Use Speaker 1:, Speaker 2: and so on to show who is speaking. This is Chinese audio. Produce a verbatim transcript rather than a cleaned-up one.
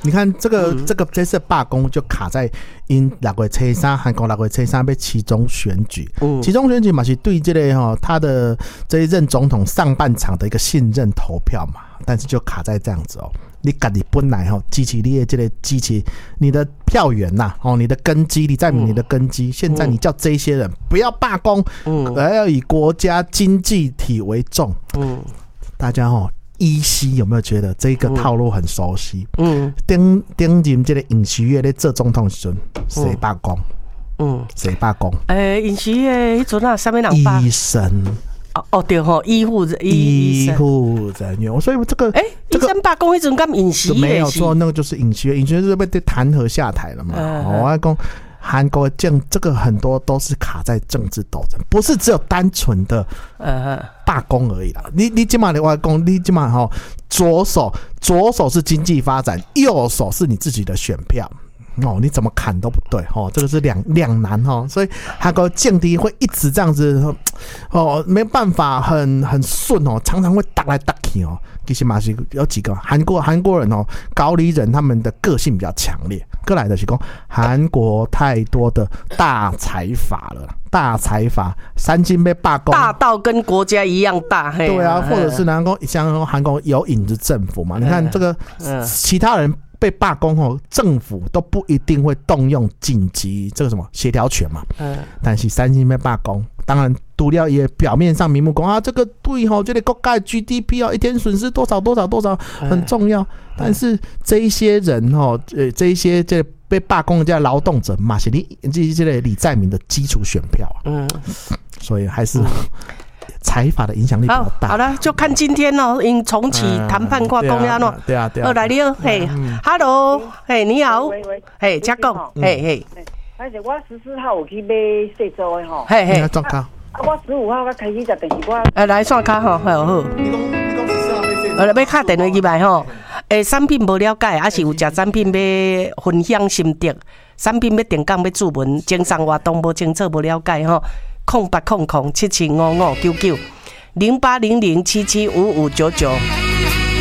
Speaker 1: 你看这个、嗯、这个这次罢工就卡在因六月初三，韩国六月初三被期中选举，嗯、期中选举嘛是对这个哈他的这一任总统上半场的一个信任投票嘛，但是就卡在这样子哦。你自己本来吼支持你的这个支持你的票源呐、啊，哦，你的根基，李在明你的根基，嗯、现在你叫这些人不要罢工，嗯，而要以国家经济体为重，嗯，大家哦。依稀有没有觉得这个套路很熟悉？嗯，顶顶任这个尹锡悦咧做总统时阵，谁罢工？嗯，谁罢工？
Speaker 2: 诶、欸，尹锡悦迄阵啊，啥物人罢？
Speaker 1: 医生。
Speaker 2: 哦哦对吼，医护
Speaker 1: 医护人员，所以这个
Speaker 2: 哎、欸，医生罢工迄阵敢尹锡悦
Speaker 1: 没有错，那个就是尹锡悦，尹锡悦是被弹劾下台了嘛？嗯、我要讲。韩国政这个很多都是卡在政治斗争，不是只有单纯的罢工而已啦。你你今晚的外公，你今晚哈左手左手是经济发展，右手是你自己的选票哦，你怎么砍都不对哦，这个是两两难哦，所以韩国政敌会一直这样子哦，没办法很很顺哦，常常会打来打去哦。其实嘛是有几个韩国韩国人哦，高丽人他们的个性比较强烈。过来的是讲韩国太多的大财阀了，大财阀三金被罢工，
Speaker 2: 大到跟国家一样大。嘿
Speaker 1: 对啊，或者是南国像韩国有影子政府嘛？你看这个其他人被罢工后，政府都不一定会动用紧急这个什么协调权嘛。嗯，但是三金被罢工。当然，除了也表面上明目讲啊，这个对吼，这个国家的 G D P 哦，一天损失多少多少多少很重要。但是这一些人哦，呃，这一些这被罢工的这劳动者嘛，是你这这个李在明的基础选票啊。嗯，所以还是财阀的影响力比较大。
Speaker 2: 好了，就看今天哦，因重启谈判挂公了喏。
Speaker 1: 对啊，对啊。
Speaker 2: 二来你好，嘿 ，Hello， 嘿，你好，嘿，嘉贡，嘿嘿。
Speaker 3: 而且我十四号有去买细粥的吼，
Speaker 2: 嘿嘿，
Speaker 1: 抓卡。
Speaker 3: 啊，我十五号才开始食，但是我
Speaker 2: 呃来刷卡吼，好好。
Speaker 1: 你讲你讲十四号买细粥，
Speaker 2: 呃，要敲电话入来吼。诶，产品无了解，还是有食产品要分享心得，产品要定岗要注文，经商活动无清楚无了解吼，空八空空七七五五九九零八零零七七五五九九。